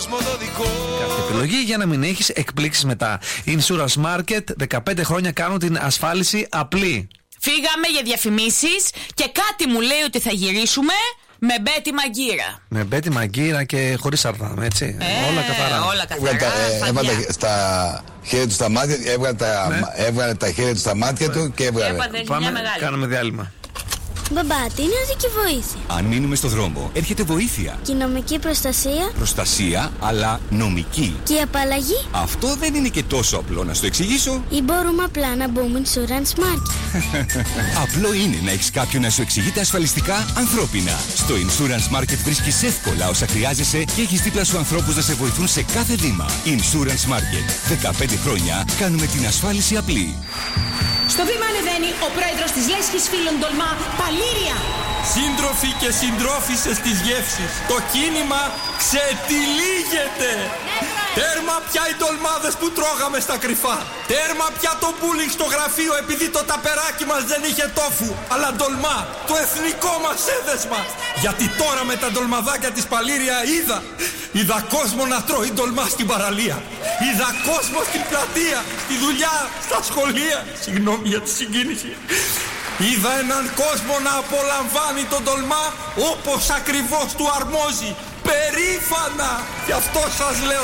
κόσμο το δικό. Κάθε επιλογή για να μην έχεις εκπλήξεις μετά. Insurance Market, 15 χρόνια κάνουν την ασφάλιση απλή. Φύγαμε για διαφημίσεις και κάτι μου λέει ότι θα γυρίσουμε με Μπέτη Μαγκύρα. Με Μπέτη Μαγκύρα και χωρίς σαρδάμ, έτσι. Όλα καθαρά. Όλα καθαρά. Έβαλε στα χέρια του στα μάτια, έβγαλε τα χέρια του στα μάτια του και έβγαλε. Πάμε, κάνουμε διάλειμμα. Μπαμπά, τι είναι δική βοήθεια? Αν μείνουμε στο δρόμο, έρχεται βοήθεια. Και η νομική προστασία? Προστασία, αλλά νομική. Και η απαλλαγή? Αυτό δεν είναι και τόσο απλό να στο εξηγήσω. Ή μπορούμε απλά να μπούμε Insurance Market? Απλό είναι να έχεις κάποιον να σου εξηγείται ασφαλιστικά ανθρώπινα. Στο Insurance Market βρίσκεις εύκολα όσα χρειάζεσαι και έχεις δίπλα σου ανθρώπους να σε βοηθούν σε κάθε βήμα. Insurance Market. 15 χρόνια κάνουμε την ασφάλιση απλή. Στο βήμα ανεβαίνει ο πρόεδρος της Λέσχης Φίλων Τολμά, Παλήρια. Σύντροφοι και συντρόφισσες της γεύσης, το κίνημα ξετυλίγεται. Τέρμα πια οι ντολμάδες που τρώγαμε στα κρυφά. Τέρμα πια το bullying στο γραφείο επειδή το ταπεράκι μας δεν είχε τόφου. Αλλά ντολμά, το εθνικό μας έδεσμα. Γιατί τώρα με τα ντολμαδάκια της Παλήρια είδα κόσμο να τρώει ντολμά στην παραλία. Είδα κόσμο στην πλατεία, στη δουλειά, στα σχολεία. Συγγνώμη για τη συγκίνηση. Είδα έναν κόσμο να απολαμβάνει τον ντολμά όπως ακριβώς του αρμόζει. Περήφανα! Γι' αυτό σας λέω